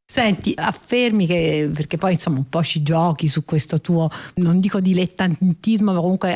Senti, affermi che, perché poi insomma un po' ci giochi su questo tuo, non dico dilettantismo, ma comunque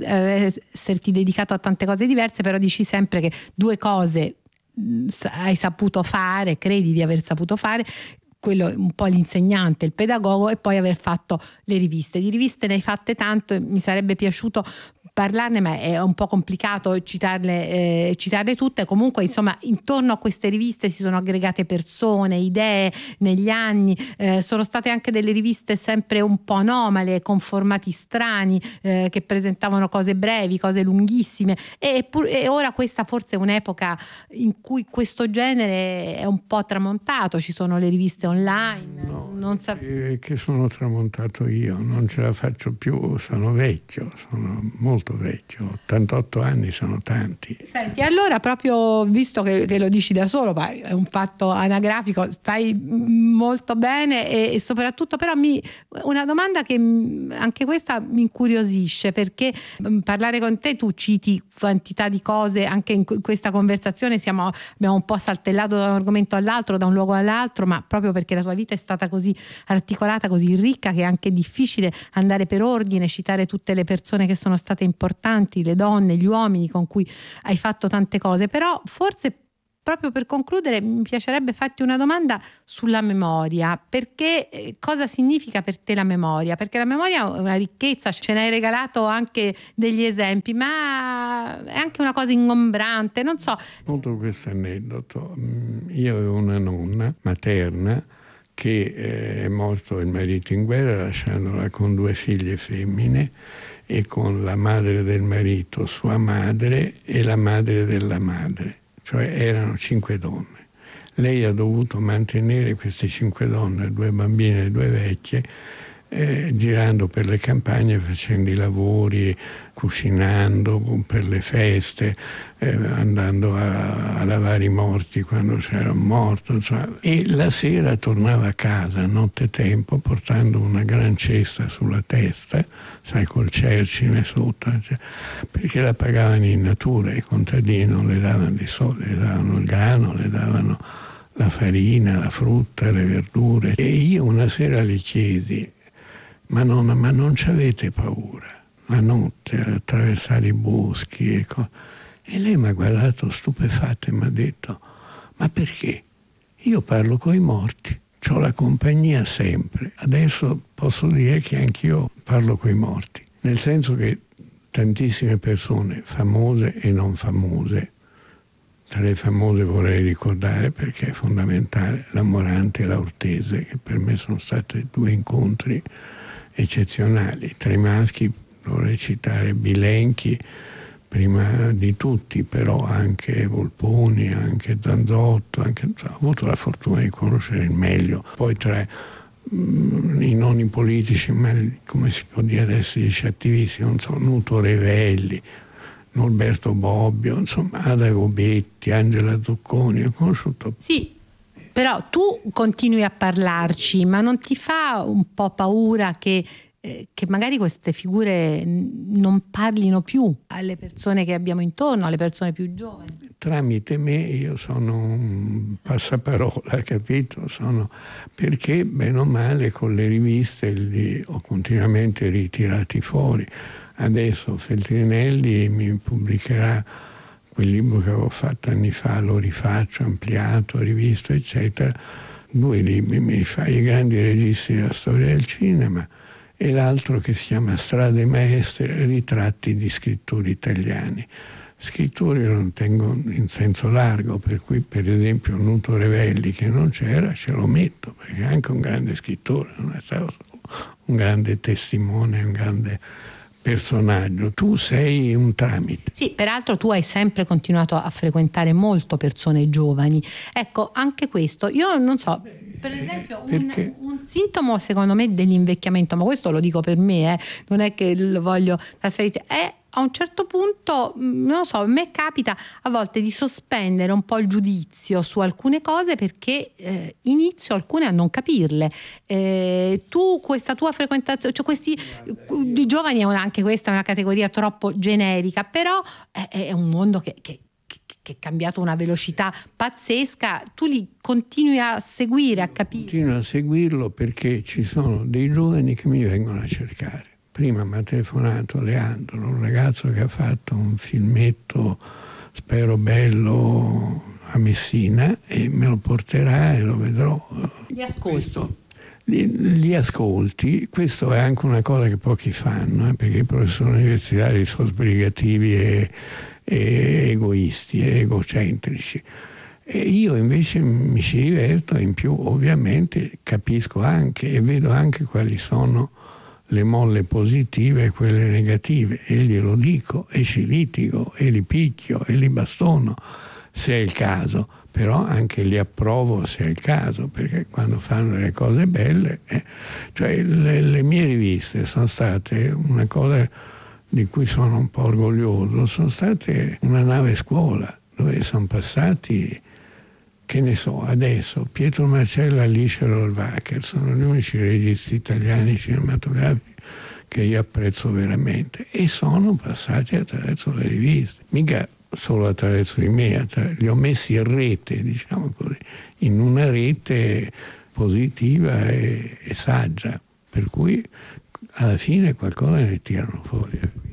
esserti dedicato a tante cose diverse, però dici sempre che due cose hai saputo fare, credi di aver saputo fare, quello un po' l'insegnante, il pedagogo, e poi aver fatto le riviste. Di riviste ne hai fatte tanto e mi sarebbe piaciuto parlarne, ma è un po' complicato citarle tutte. Comunque insomma intorno a queste riviste si sono aggregate persone, idee negli anni, sono state anche delle riviste sempre un po' anomale, con formati strani, che presentavano cose brevi, cose lunghissime, e ora questa forse è un'epoca in cui questo genere è un po' tramontato, ci sono le riviste online. No, che sono tramontato io, non ce la faccio più, sono vecchio, sono molto vecchio, 88 anni sono tanti. Senti, allora proprio visto che lo dici da solo, è un fatto anagrafico, stai molto bene e soprattutto però una domanda che anche questa mi incuriosisce, perché parlare con te, tu citi quantità di cose, anche in questa conversazione abbiamo un po' saltellato da un argomento all'altro, da un luogo all'altro, ma proprio perché la tua vita è stata così articolata, così ricca, che è anche difficile andare per ordine, citare tutte le persone che sono state importanti, le donne, gli uomini con cui hai fatto tante cose. Però forse proprio per concludere mi piacerebbe farti una domanda sulla memoria, perché cosa significa per te la memoria? Perché la memoria è una ricchezza, ce ne hai regalato anche degli esempi, ma è anche una cosa ingombrante, non so. Molto questo aneddoto. Io avevo una nonna materna che è morto il marito in guerra lasciandola con 2 figlie femmine e con la madre del marito, sua madre, e la madre della madre, cioè erano 5 donne. Lei ha dovuto mantenere queste 5 donne, 2 bambine e 2 vecchie, girando per le campagne, facendo i lavori, cucinando per le feste, andando a lavare i morti quando c'era un morto, insomma. E la sera tornava a casa, nottetempo, portando una gran cesta sulla testa, sai, col cercine sotto, perché la pagavano in natura, i contadini non le davano dei soldi, le davano il grano, le davano la farina, la frutta, le verdure. E io una sera le chiesi: ma non ci avete paura la notte a attraversare i boschi? E lei mi ha guardato stupefatta e mi ha detto: ma perché? Io parlo coi morti, c'ho la compagnia sempre. Adesso posso dire che anch'io parlo coi morti, nel senso che tantissime persone, famose e non famose, tra le famose vorrei ricordare, perché è fondamentale, la Morante e la Ortese, che per me sono stati 2 incontri eccezionali. Tra i maschi dovrei citare Bilenchi prima di tutti, però anche Volponi, anche Zanzotto, ho avuto la fortuna di conoscere il meglio. Poi tra i non politici, ma come si può dire adesso, dice attivisti, non so, Nuto Revelli, Norberto Bobbio, insomma, Ada Gobetti, Angela Zucconi, ho conosciuto. Sì. Però tu continui a parlarci, ma non ti fa un po' paura che magari queste figure non parlino più alle persone che abbiamo intorno, alle persone più giovani? Tramite me io sono un passaparola, capito? Perché bene o male con le riviste li ho continuamente ritirati fuori. Adesso Feltrinelli mi pubblicherà quel libro che avevo fatto anni fa, lo rifaccio, ampliato, rivisto, eccetera. 2 libri mi fa I grandi registi della storia del cinema, e l'altro che si chiama Strade maestre, ritratti di scrittori italiani. Scrittori lo intengo in senso largo, per cui per esempio Nuto Revelli, che non c'era, ce lo metto, perché è anche un grande scrittore, non è stato un grande testimone, un grande personaggio. Tu sei un tramite. Sì, peraltro tu hai sempre continuato a frequentare molto persone giovani. Ecco, anche questo, io non so, per esempio un sintomo secondo me dell'invecchiamento, ma questo lo dico per me, non è che lo voglio trasferire, è a un certo punto, non so, a me capita a volte di sospendere un po' il giudizio su alcune cose, perché inizio alcune a non capirle. Tu, questa tua frequentazione, cioè questi di giovani, anche questa è una categoria troppo generica, però è un mondo che che è cambiato a una velocità pazzesca, tu li continui a seguire, a capire? Continuo a seguirlo perché ci sono dei giovani che mi vengono a cercare. Prima mi ha telefonato Leandro, un ragazzo che ha fatto un filmetto, spero bello, a Messina, e me lo porterà e lo vedrò. Li ascolto. Li ascolti, questo è anche una cosa che pochi fanno, perché i professori universitari sono sbrigativi e egoisti e egocentrici. E io invece mi ci diverto e in più ovviamente capisco anche e vedo anche quali sono le molle positive e quelle negative, e glielo dico e ci litigo e li picchio e li bastono se è il caso, però anche li approvo se è il caso, perché quando fanno le cose belle, cioè le mie riviste sono state una cosa di cui sono un po' orgoglioso, sono state una nave scuola dove sono passati, che ne so, adesso Pietro Marcello e Alice Rohrwacher sono gli unici registi italiani cinematografici che io apprezzo veramente, e sono passati attraverso le riviste, mica solo attraverso di me, li ho messi in rete, diciamo così, in una rete positiva e saggia, per cui alla fine qualcosa ne tirano fuori.